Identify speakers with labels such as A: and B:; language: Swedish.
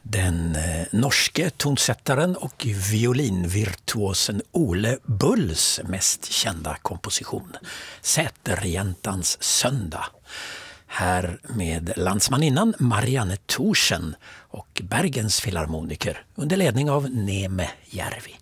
A: Den norske tonsättaren och violinvirtuosen Ole Bulls mest kända komposition, Säterjäntans söndag. Här med landsmaninnan Marianne Thorsen och Bergens filharmoniker under ledning av Neme Järvi.